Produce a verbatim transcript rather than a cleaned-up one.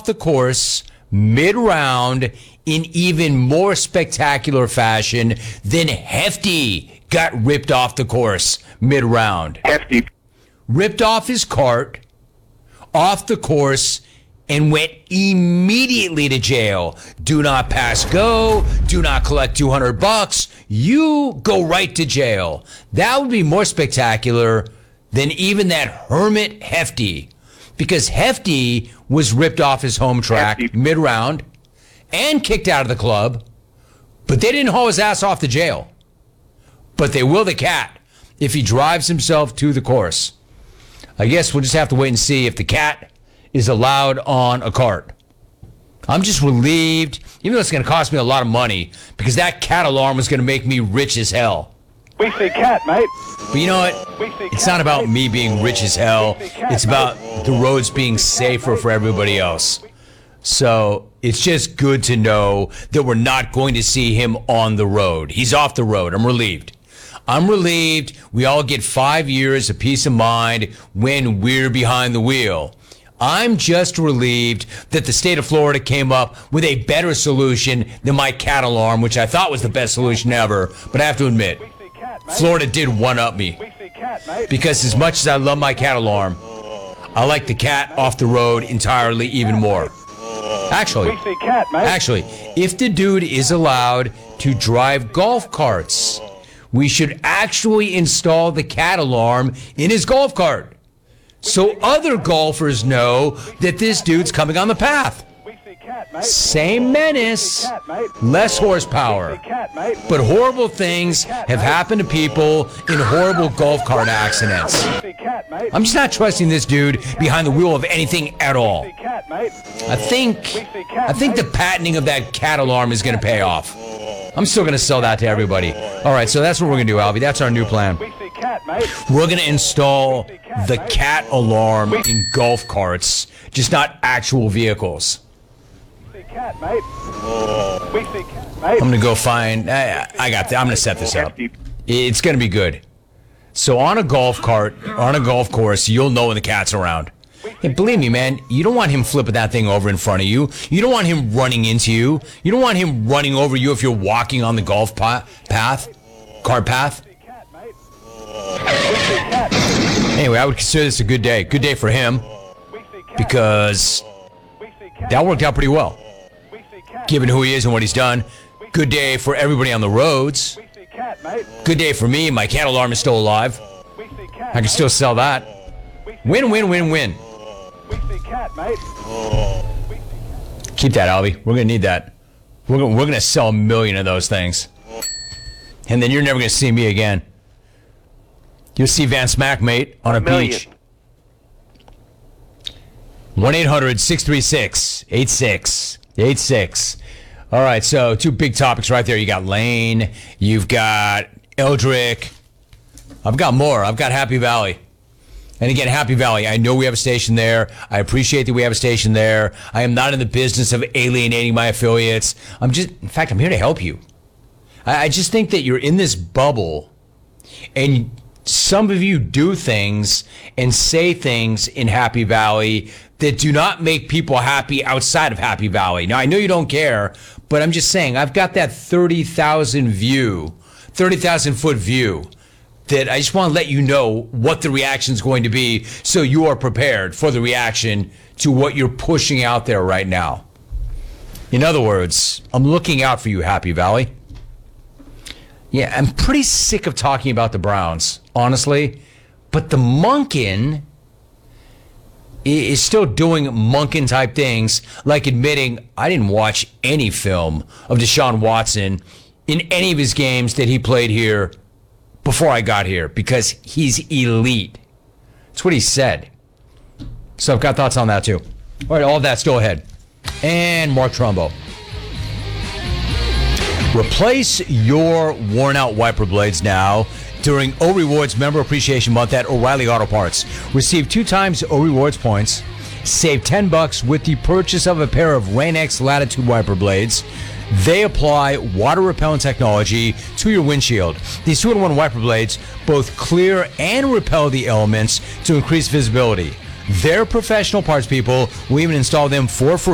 off the course mid-round in even more spectacular fashion than Hefty got ripped off the course mid-round. Hefty ripped off his cart off the course and went immediately to jail. Do not pass go. Do not collect two hundred bucks. You go right to jail. That would be more spectacular than even that hermit Hefty, because Hefty was ripped off his home track Hefty. mid-round and kicked out of the club, but they didn't haul his ass off to jail. But they will the cat if he drives himself to the course. I guess we'll just have to wait and see if the cat is allowed on a cart. I'm just relieved, even though it's going to cost me a lot of money, because that cat alarm was going to make me rich as hell. We see cat, mate. But you know what? It's not about me being rich as hell. It's about the roads being safer for everybody else. So it's just good to know that we're not going to see him on the road. He's off the road. I'm relieved. I'm relieved we all get five years of peace of mind when we're behind the wheel. I'm just relieved that the state of Florida came up with a better solution than my cat alarm, which I thought was the best solution ever. But I have to admit, Florida did one-up me. Because as much as I love my cat alarm, I like the cat off the road entirely even more. Actually, actually, if the dude is allowed to drive golf carts, we should actually install the cat alarm in his golf cart, so other golfers know that this dude's coming on the path. Same menace, less horsepower. But horrible things have happened to people in horrible golf cart accidents. I'm just not trusting this dude behind the wheel of anything at all. I think, I think the patenting of that cat alarm is going to pay off. I'm still going to sell that to everybody. All right, so that's what we're going to do, Albie. That's our new plan. We're going to install the cat alarm in golf carts, just not actual vehicles. I'm going to go find... I, I got that. I'm going to set this up. It's going to be good. So on a golf cart, on a golf course, you'll know when the cat's around. And believe me, man, you don't want him flipping that thing over in front of you. You don't want him running into you. You don't want him running over you if you're walking on the golf pa- path, cart path. Anyway, I would consider this a good day. Good day for him, because that worked out pretty well, given who he is and what he's done. Good day for everybody on the roads. Good day for me. My cat alarm is still alive. I can still sell that. Win, win, win, win. Keep that, Albie. We're going to need that. We're going we're going to sell a million of those things. And then you're never going to see me again. You'll see Van Smack, mate, on a, a beach. one eight hundred six three six eight six eight six. All right, so two big topics right there. You got Lane. You've got Eldrick. I've got more. I've got Happy Valley. And again, Happy Valley, I know we have a station there. I appreciate that we have a station there. I am not in the business of alienating my affiliates. I'm just, in fact, I'm here to help you. I, I just think that you're in this bubble, and some of you do things and say things in Happy Valley that do not make people happy outside of Happy Valley. Now, I know you don't care, but I'm just saying, I've got that thirty thousand view, thirty thousand foot view, that I just want to let you know what the reaction is going to be, so you are prepared for the reaction to what you're pushing out there right now. In other words, I'm looking out for you, Happy Valley. Yeah, I'm pretty sick of talking about the Browns, honestly, but the Monken is still doing Monken type things, like admitting I didn't watch any film of Deshaun Watson in any of his games that he played here before I got here, because he's elite. That's what he said. So I've got thoughts on that too. All right, all of that still ahead. And Mark Trumbo. Replace your worn out wiper blades now during O Rewards Member Appreciation Month at O'Reilly Auto Parts. Receive two times O Rewards points. Save ten bucks with the purchase of a pair of Rain-X Latitude wiper blades. They apply water repellent technology to your windshield. These two in one wiper blades both clear and repel the elements to increase visibility. Their professional parts people will even install them for free